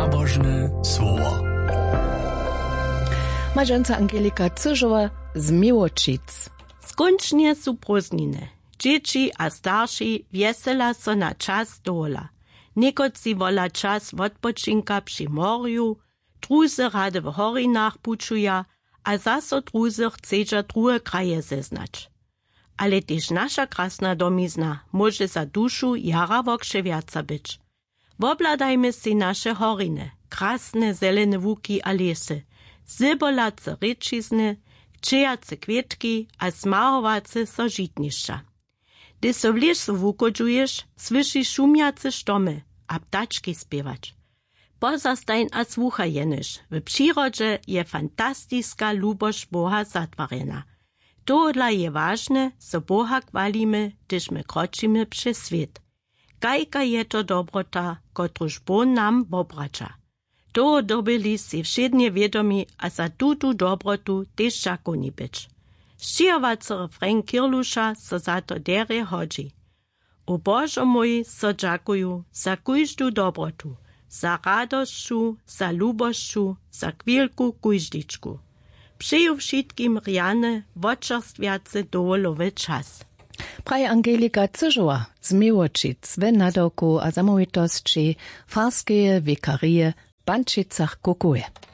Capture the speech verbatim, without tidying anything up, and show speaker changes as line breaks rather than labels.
Nabożne słowo.
Marzęca Angelika Cyżowa z Miłočic.
Skończnie są prózdniny. Dzieci a starsi wiesela so na czas dola. Niekoci wola czas odpoczynka przy morju, druzy rady w horinach puczuja, a zaso druzy chcedza drugie kraje zeznać. Ale też nasza krasna domizna może za duszu jara wokrzewiaca być. Wobladajmy si nasze horiny, krasne zelene łuki a lesy, zybolace ryczizny, kczejace kwietki a smahowace sożitniszcza. Gdy so w lesu wukodzujesz, słyszysz szumiace sztomy, a ptaczki spiewać. Pozastań a słuchaj jenisz. W przyrodzie je fantastyska lubość Boha zatwarena. To dla je ważne, so Boha chwalimy, gdyż my kroczymy przez świat. Kajka je to dobrota, kotruż Bóg nam obracza. To dobyli si wszednie wiadomi, a za tutu dobrotu też czakuni być. Ščijovacy refren Kirlusza so za to dere hodzi. O Bożo mój so dżakuju za kujżdu dobrotu, za radościu, za lubościu, za chwilku kujżdiczku. Przyju wszystkim rjane, woczerstwiacy dowolowy czas.
Praje Angelika Cyżowa z Miłočic w nadoku a zamovitości farskeje wikarije Bančicach kukuje.